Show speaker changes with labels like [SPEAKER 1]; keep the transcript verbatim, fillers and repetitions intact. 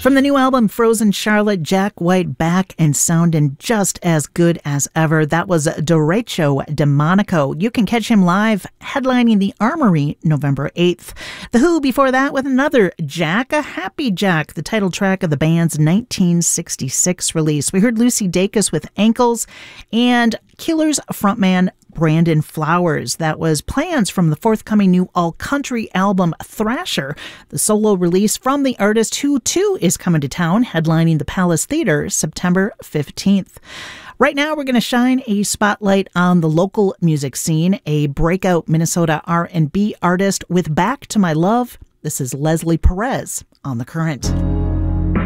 [SPEAKER 1] From the new album Frozen Charlotte, Jack White back and sounding just as good as ever. That was Derecho Demonico. You can catch him live headlining the Armory November eighth. The Who before that with another Jack, a Happy Jack, the title track of the band's nineteen sixty-six release. We heard Lucy Dacus with Ankles and Killers frontman Brandon Flowers. That was Plans from the forthcoming new all-country album Thrasher, the solo release from the artist who too is coming to town, headlining the Palace Theater September fifteenth. Right now, we're going to shine a spotlight on the local music scene, a breakout Minnesota R and B artist with Back to My Love. This is Leslie Perez on The Current.